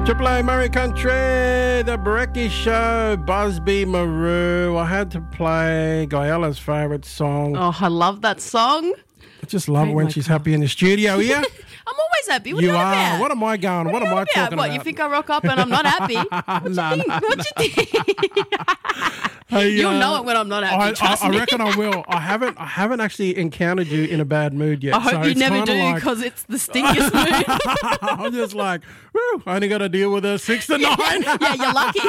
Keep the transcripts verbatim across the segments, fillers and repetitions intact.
Triple A Murray Country, the Brekkie Show, Busby Maru. I had to play Gaella's favourite song. Oh, I love that song. I just love Oh when my she's God. happy in the studio here. I'm always happy. What You are you on are. about? What am I going? What, What am are I you talking about? about? What, you think I rock up and I'm not happy? What do No, you think? no, What do you think? Hey, You'll uh, know it when I'm not happy, I, trust I, I me. reckon I will. I haven't. I haven't actually encountered you in a bad mood yet. I hope so you it's never kinda do like- because it's the stinkiest mood. I'm just like, whew, I only got to deal with a six to nine. Yeah, you're lucky.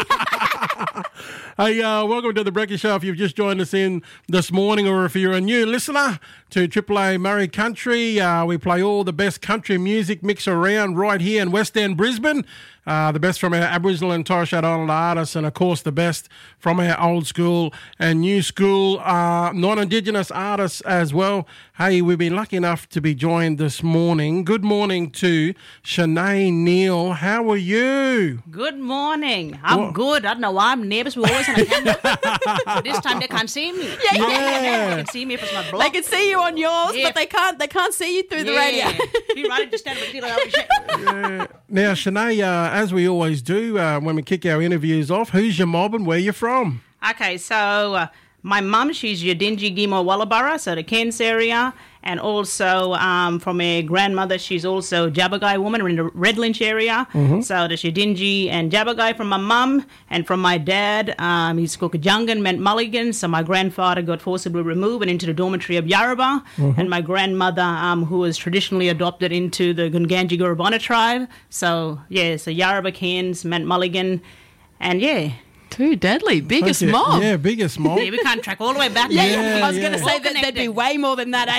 Hey, uh, welcome to the Brekkie Show. If you've just joined us in this morning, or if you're a new listener to Triple A Murray Country, uh, we play all the best country music mix around right here in West End, Brisbane. Uh, the best from our Aboriginal and Torres Strait Islander artists, and of course the best from our old school and new school uh, non-Indigenous artists as well. Hey, we've been lucky enough to be joined this morning. Good morning to Shanae Neal. How are you? Good morning. I'm Well- good. I don't know why I'm nervous. We're always on a camera. This time they can't see me. Yeah, yeah. Yeah. They can see me if it's not They blocked. can see you on yours, Yeah. but they can't. They can't see you through the radio. You right, just stand with you. Now, Shanae, uh, as we always do uh, when we kick our interviews off, who's your mob and where you from? Okay, so uh, my mum, she's Yudinji Gimo Wallabara, so the Cairns area, and also um, from a grandmother, she's also Jabbergai woman in the Red Lynch area. So there's Yudinji and Jabbergai from my mum, and from my dad, um, he's Kukajungan, meant Mulligan. So my grandfather got forcibly removed and into the dormitory of Yarrabah, and my grandmother, um, who was traditionally adopted into the Gunganji Gurubana tribe. So yeah, so Yarrabah, Cairns, meant Mulligan, and yeah. Too deadly. Biggest Okay. mob. Yeah, biggest mob. Yeah, we can't track all the way back. Yeah, Yeah, yeah. I was yeah. going to say All that there'd be connected. way more than that,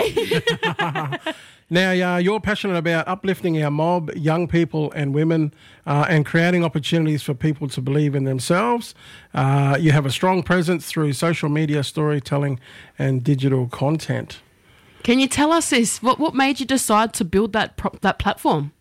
eh? Now, uh, you're passionate about uplifting our mob, young people and women, uh, and creating opportunities for people to believe in themselves. Uh, you have a strong presence through social media, storytelling, and digital content. Can you tell us this? What what made you decide to build that pro- that platform?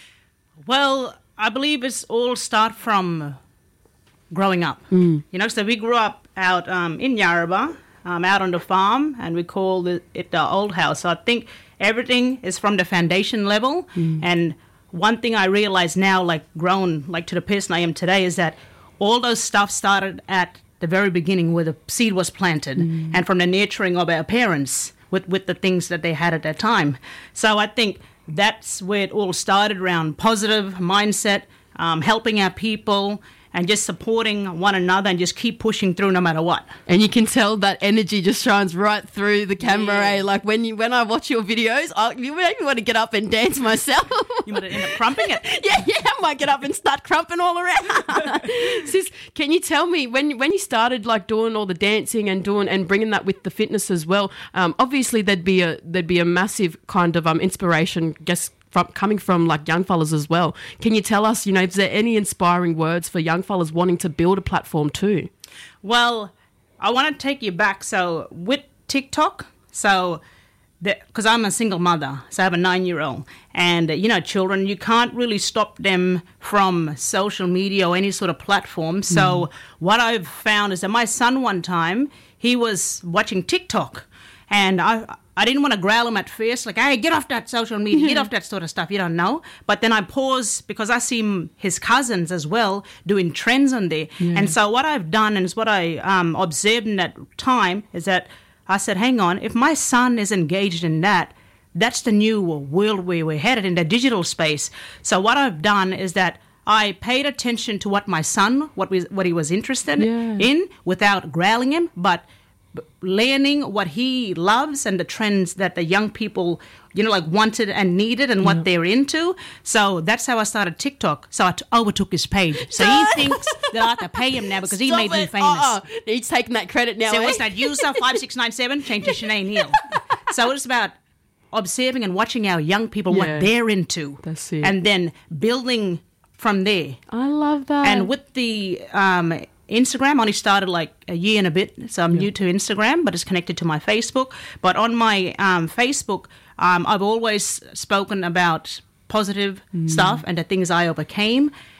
Well, I believe it's all start from growing up. Mm. You know, so we grew up out um, in Yarrabah, um, out on the farm, and we called it, it the old house. So I think everything is from the foundation level. And one thing I realize now, like grown like to the person I am today, is that all those stuff started at the very beginning where the seed was planted, and from the nurturing of our parents with, with the things that they had at that time. So I think that's where it all started, around positive mindset, um, helping our people, and just supporting one another, and just keep pushing through no matter what. And you can tell that energy just shines right through the camera. Yeah. Eh? Like when you when I watch your videos, I, you make me want to get up and dance myself. You might end up crumping it. yeah, yeah, I might get up and start crumping all around. Sis, can you tell me when when you started like doing all the dancing and doing and bringing that with the fitness as well? Um, obviously, there'd be a there'd be a massive kind of um inspiration, guess. From, coming from like young fellas as well. Can you tell us, you know, is there any inspiring words for young fellas wanting to build a platform too? Well, I want to take you back. So with TikTok, so because I'm a single mother, so I have a nine-year-old, and uh, you know, children, you can't really stop them from social media or any sort of platform. So what I've found is that my son one time, he was watching TikTok, and I I didn't want to growl him at first, like, hey, get off that social media, get off that sort of stuff, you don't know. But then I paused because I see m- his cousins as well doing trends on there. And so what I've done, and it's what I um, observed in that time, is that I said, hang on, if my son is engaged in that, that's the new world where we're headed in the digital space. So what I've done is that I paid attention to what my son, what, we, what he was interested Yeah. in, without growling him, but learning what he loves and the trends that the young people, you know, like wanted and needed and what they're into. So that's how I started TikTok. So I t- overtook his page. So he thinks that I have to pay him now because he Stop made me it. famous. Uh-uh. He's taking that credit now. So eh? what's that? User five six nine seven, change to Shanae Neal. So it's about observing and watching our young people, Yeah. what they're into. That's it. And then building from there. I love that. And with the um, Instagram, I only started like a year and a bit, so I'm new to Instagram, but it's connected to my Facebook. But on my um, Facebook, um, I've always spoken about positive stuff and the things I overcame.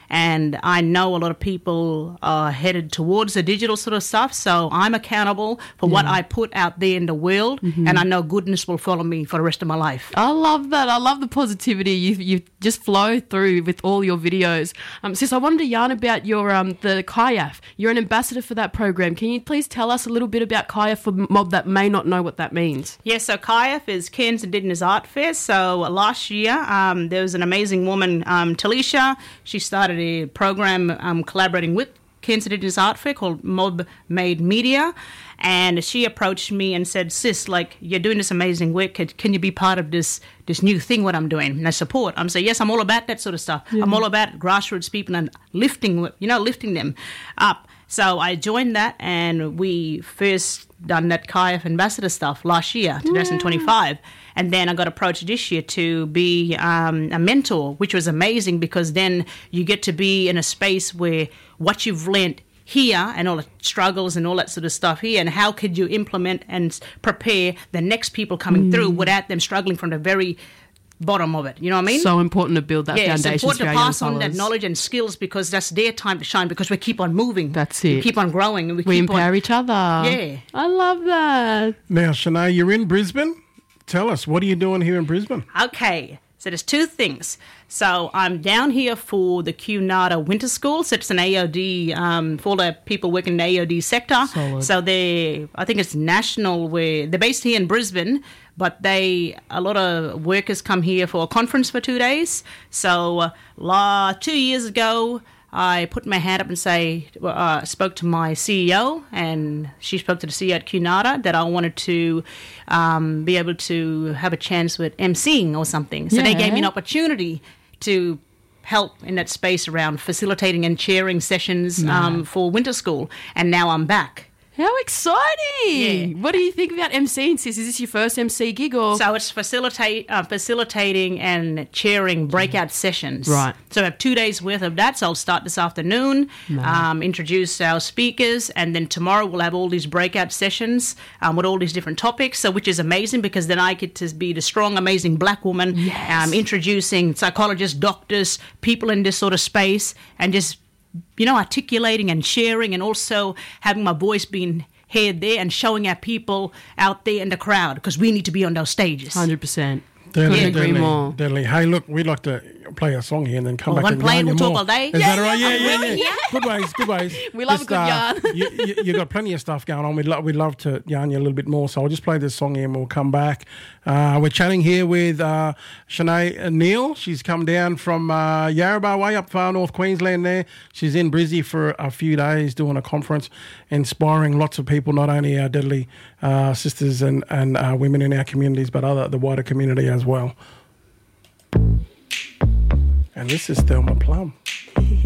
And I know a lot of people are headed towards the digital sort of stuff, so I'm accountable for yeah. what I put out there in the world, mm-hmm. and I know goodness will follow me for the rest of my life. I love that. I love the positivity you you just flow through with all your videos. Um, sis, I wanted to yarn about your um the K I A F. You're an ambassador for that program. Can you please tell us a little bit about K I A F for mob that may not know what that means? Yes, yeah, so K I A F is Cairns Indigenous Art Fair. So last year um, there was an amazing woman, um, Talisha. She started a program um, collaborating with Cairns Indigenous Art Fair called Mob Made Media, and she approached me and said, sis, like, you're doing this amazing work, can, can you be part of this this new thing what I'm doing? And I support. I'm saying, yes, I'm all about that sort of stuff. Yeah. I'm all about grassroots people and lifting, you know, lifting them up. So I joined that, and we first done that K I A F ambassador stuff last year, twenty twenty-five. Yeah. And then I got approached this year to be um, a mentor, which was amazing because then you get to be in a space where what you've learnt here and all the struggles and all that sort of stuff here, and how could you implement and prepare the next people coming mm. through without them struggling from the very bottom of it. You know what I mean? So important to build that yeah, foundation. It's important to pass on that knowledge and skills because that's their time to shine because we keep on moving. That's it. We keep on growing. And we we keep empower on, each other. Yeah. I love that. Now, Shanae, you're in Brisbane. Tell us, what are you doing here in Brisbane? Okay, so there's two things. So I'm down here for the Cunarder Winter School. So it's an A O D um, for all the people working in the A O D sector. Solid. So they, I think it's national. Where they're based here in Brisbane, but they a lot of workers come here for a conference for two days. So uh, la, two years ago, I put my hand up and say, uh, spoke to my C E O, and she spoke to the C E O at Cunarder that I wanted to um, be able to have a chance with emceeing or something. So yeah. they gave me an opportunity to help in that space around facilitating and chairing sessions no. um, for winter school, and now I'm back. How exciting! Yeah. What do you think about emceeing, sis? Is this your first M C gig or? So it's facilitate, uh, facilitating and chairing breakout sessions. Right. So I have two days worth of that. So I'll start this afternoon, no. um, introduce our speakers, and then tomorrow we'll have all these breakout sessions um, with all these different topics. So which is amazing because then I get to be the strong, amazing black woman, yes. um, introducing psychologists, doctors, people in this sort of space, and just, you know, articulating and sharing, and also having my voice being heard there and showing our people out there in the crowd because we need to be on those stages. one hundred percent. Deadly, Couldn't agree deadly, more. deadly. Hey, look, we'd like to play a song here and then come Oh, back one and play, yarn we'll you talk more. all day? Is Yeah, that right? yeah, Yeah, yeah, yeah. yeah. Good ways, good ways. We love a good yarn. you, you, you got plenty of stuff going on. We'd, lo- we'd love to yarn you a little bit more. So I'll just play this song here and we'll come back. Uh, we're chatting here with uh, Shanae Neal. She's come down from uh, Yarrabah way up far north Queensland there. She's in Brizzy for a few days doing a conference, inspiring lots of people, not only our deadly uh, sisters and, and uh, women in our communities, but other the wider community as well. And this is Thelma Plum.